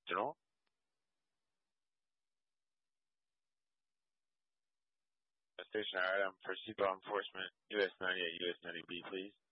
General. Station item for seatbelt enforcement, US 98, US 90B, please.